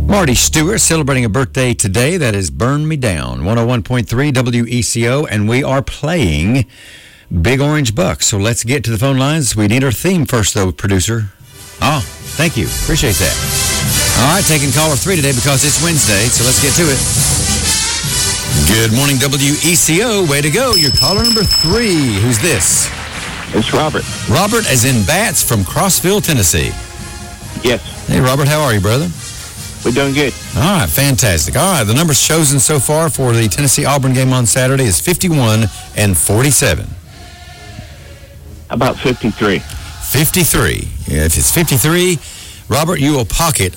Marty Stewart celebrating a birthday today. That is Burn Me Down, 101.3 WECO, and we are playing Big Orange Bucks. So let's get to the phone lines. We need our theme first, though, producer. Oh, thank you. Appreciate that. All right, taking caller 3 today because it's Wednesday, so let's get to it. Good morning, WECO. Way to go. You're caller number 3. Who's this? It's Robert. Robert, as in Bats, from Crossville, Tennessee. Yes. Hey, Robert, how are you, brother? We're doing good. All right, fantastic. All right, the numbers chosen so far for the Tennessee-Auburn game on Saturday is 51 and 47. How about 53? 53. If it's 53, Robert, you will pocket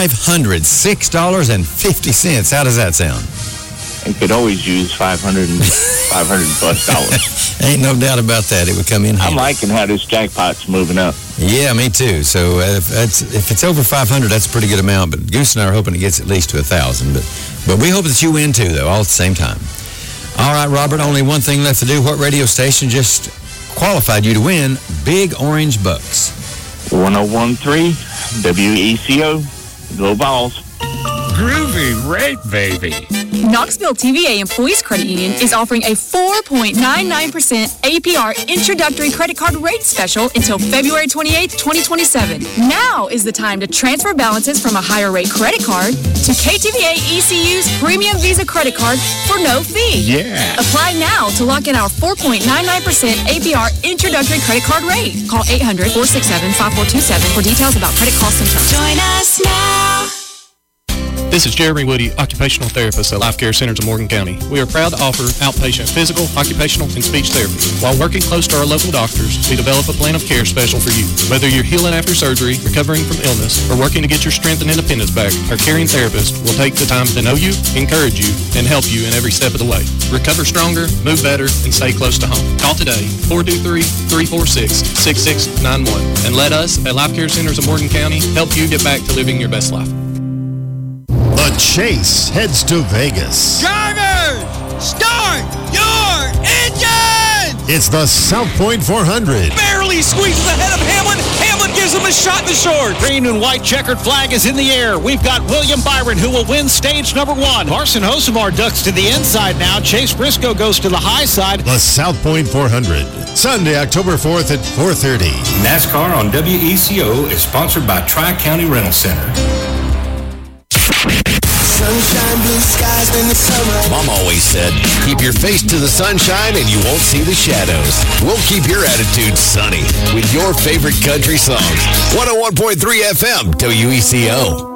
$506.50. How does that sound? You could always use $500 plus dollars. Ain't no doubt about that. It would come in handy. I'm liking how this jackpot's moving up. Yeah, me too. So if it's over 500, that's a pretty good amount. But Goose and I are hoping it gets at least to 1,000. But we hope that you win too, though, all at the same time. All right, Robert. Only one thing left to do. What radio station just qualified you to win Big Orange Bucks? 101.3 WECO. Go Balls. Groovy rate, baby. Knoxville TVA Employees Credit Union is offering a 4.99% APR introductory credit card rate special until February 28, 2027. Now is the time to transfer balances from a higher rate credit card to KTVA ECU's Premium Visa credit card for no fee. Yeah. Apply now to lock in our 4.99% APR introductory credit card rate. Call 800-467-5427 for details about credit costs and terms. Join us now. This is Jeremy Woody, occupational therapist at Life Care Centers of Morgan County. We are proud to offer outpatient physical, occupational, and speech therapy. While working close to our local doctors, we develop a plan of care special for you. Whether you're healing after surgery, recovering from illness, or working to get your strength and independence back, our caring therapist will take the time to know you, encourage you, and help you in every step of the way. Recover stronger, move better, and stay close to home. Call today, 423-346-6691, and let us at Life Care Centers of Morgan County help you get back to living your best life. The Chase heads to Vegas. Drivers, start your engine! It's the South Point 400. Barely squeezes ahead of Hamlin. Hamlin gives him a shot in the short. Green and white checkered flag is in the air. We've got William Byron, who will win stage number 1. Carson Hocevar ducks to the inside now. Chase Briscoe goes to the high side. The South Point 400. Sunday, October 4th at 4:30. NASCAR on WECO is sponsored by Tri-County Rental Center. Sunshine, blue skies in the summer. Mom always said, keep your face to the sunshine and you won't see the shadows. We'll keep your attitude sunny with your favorite country songs. 101.3 FM, WECO.